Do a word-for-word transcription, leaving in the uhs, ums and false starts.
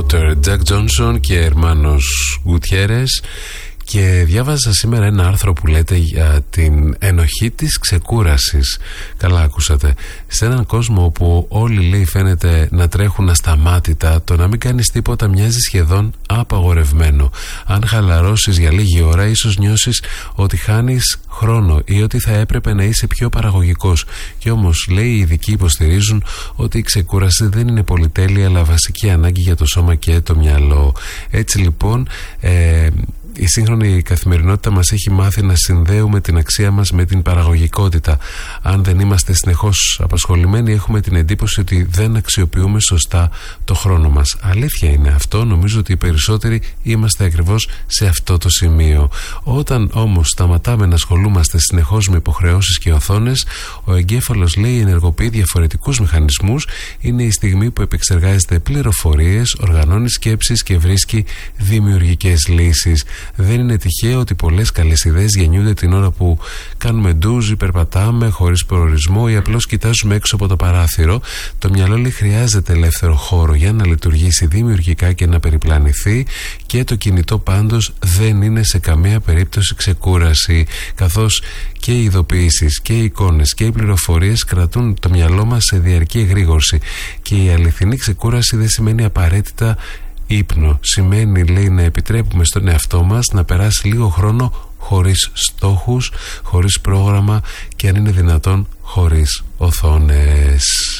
Water, Jack Johnson και Hermanos Gutierrez. Και διάβαζα σήμερα ένα άρθρο που λέτε για την ενοχή της ξεκούρασης. Καλά ακούσατε. Σε έναν κόσμο όπου όλοι, λέει, φαίνεται να τρέχουν ασταμάτητα, το να μην κάνεις τίποτα μοιάζει σχεδόν απαγορευμένο. Αν χαλαρώσεις για λίγη ώρα, ίσως νιώσεις ότι χάνεις χρόνο ή ότι θα έπρεπε να είσαι πιο παραγωγικός. Και όμως, λέει, οι ειδικοί υποστηρίζουν ότι η ξεκούραση δεν είναι πολυτέλεια, αλλά βασική ανάγκη για το σώμα και το μυαλό. Έτσι λοιπόν, ε, η σύγχρονη καθημερινότητα μας έχει μάθει να συνδέουμε την αξία μας με την παραγωγικότητα. Αν δεν είμαστε συνεχώς απασχολημένοι, έχουμε την εντύπωση ότι δεν αξιοποιούμε σωστά το χρόνο μας. Αλήθεια είναι αυτό, νομίζω ότι οι περισσότεροι είμαστε ακριβώς σε αυτό το σημείο. Όταν όμως σταματάμε να ασχολούμαστε συνεχώς με υποχρεώσεις και οθόνες, ο εγκέφαλος, λέει, ενεργοποιεί διαφορετικούς μηχανισμούς. Είναι η στιγμή που επεξεργάζεται πληροφορίες, οργανώνει σκέψεις και βρίσκει δημιουργικές λύσεις. Δεν είναι τυχαίο ότι πολλές καλές ιδέες γεννιούνται την ώρα που κάνουμε ντουζ ή περπατάμε χωρίς προορισμό ή απλώς κοιτάζουμε έξω από το παράθυρο. Το μυαλό, λέει, χρειάζεται ελεύθερο χώρο για να λειτουργήσει δημιουργικά και να περιπλανηθεί, και το κινητό πάντως δεν είναι σε καμία περίπτωση ξεκούραση, καθώς και οι ειδοποιήσεις και οι εικόνες και οι πληροφορίες κρατούν το μυαλό μας σε διαρκή εγρήγορση. Και η αληθινή ξεκούραση δεν σημαίνει απαραίτητα ύπνο. Σημαίνει, λέει, να επιτρέπουμε στον εαυτό μας να περάσει λίγο χρόνο χωρίς στόχους, χωρίς πρόγραμμα και, αν είναι δυνατόν, χωρίς οθόνες.